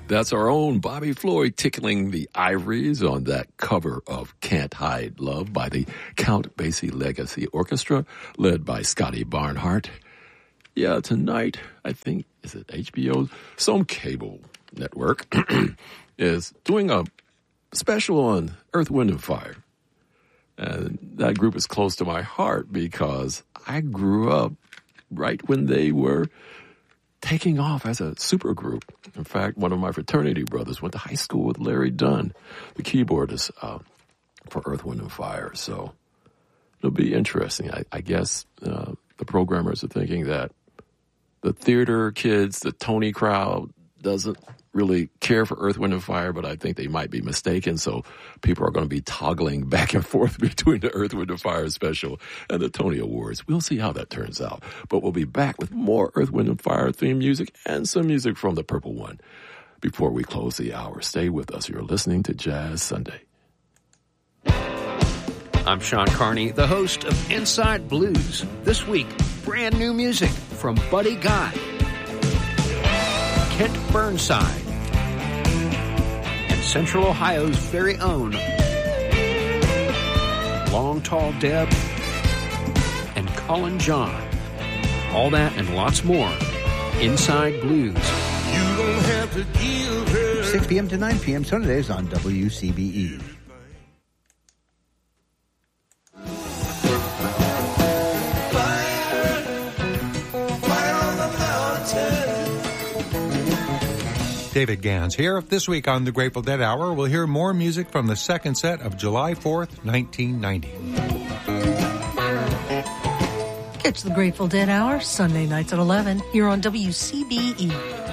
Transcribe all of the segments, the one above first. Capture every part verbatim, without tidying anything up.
That's our own Bobby Floyd tickling the ivories on that cover of Can't Hide Love by the Count Basie Legacy Orchestra, led by Scotty Barnhart. Yeah, tonight, I think, is it H B O? Some cable network is doing a special on Earth, Wind, and Fire. And that group is close to my heart because I grew up right when they were taking off as a supergroup. In fact, one of my fraternity brothers went to high school with Larry Dunn, the keyboardist uh, for Earth, Wind, and Fire. So it'll be interesting. I, I guess uh, the programmers are thinking that the theater kids, the Tony crowd, doesn't really care for Earth, Wind, and Fire, but I think they might be mistaken. So people are going to be toggling back and forth between the Earth, Wind, and Fire special and the Tony Awards. We'll see how that turns out. But we'll be back with more Earth, Wind, and Fire theme music and some music from the Purple One before we close the hour. Stay with us. You're listening to Jazz Sunday. I'm Sean Carney, the host of Inside Blues. This week, brand new music from Buddy Guy, Kent Burnside, and Central Ohio's very own Long Tall Deb and Colin John. All that and lots more. Inside Blues. You don't have to give her. six p.m. to nine p.m. Sundays on W C B E. David Gans here. This week on the Grateful Dead Hour, we'll hear more music from the second set of July fourth, nineteen ninety. Catch the Grateful Dead Hour Sunday nights at eleven here on W C B E.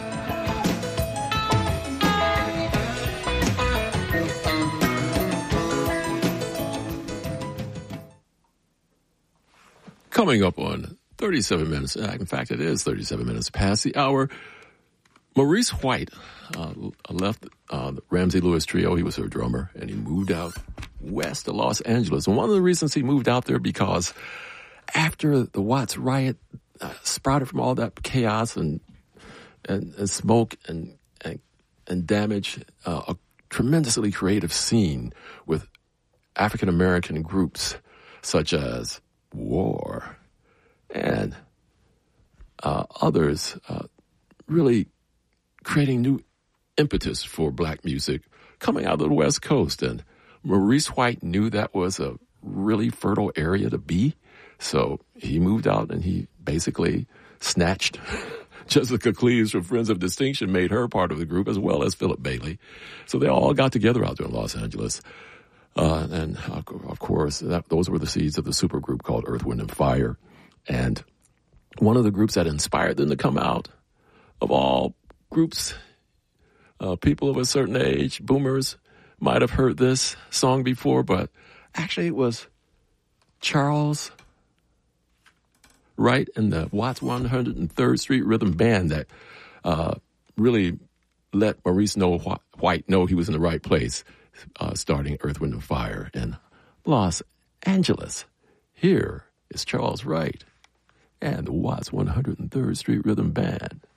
Coming up on thirty-seven minutes, in fact, it is thirty-seven minutes past the hour, Maurice White uh, left uh, the Ramsey Lewis Trio. He was her drummer, and he moved out west to Los Angeles. And one of the reasons he moved out there because after the Watts riot uh, sprouted from all that chaos and and, and smoke and and, and damage, uh, a tremendously creative scene with African American groups such as War and uh, others uh, really creating new impetus for black music coming out of the West Coast. And Maurice White knew that was a really fertile area to be. So he moved out and he basically snatched Jessica Cleaves from Friends of Distinction, made her part of the group, as well as Philip Bailey. So they all got together out there in Los Angeles. Uh, and uh, of course, that, those were the seeds of the supergroup called Earth, Wind, and Fire. And one of the groups that inspired them to come out, of all groups, uh, people of a certain age, boomers, might have heard this song before, but actually it was Charles Wright and the Watts one hundred third Street Rhythm Band that uh, really let Maurice know, White know he was in the right place, uh, starting Earth, Wind, and Fire in Los Angeles. Here is Charles Wright and the Watts one hundred third Street Rhythm Band.